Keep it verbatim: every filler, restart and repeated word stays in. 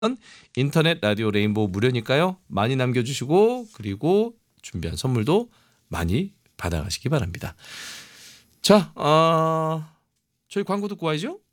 인터넷 라디오 레인보우 무료니까요. 많이 남겨주시고 그리고 준비한 선물도 많이 받아가시기 바랍니다. 자, 어, 저희 광고 듣고 와야죠.